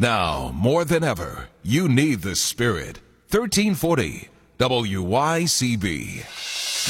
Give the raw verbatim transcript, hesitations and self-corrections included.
Now, more than ever, you need the Spirit. thirteen forty W Y C B.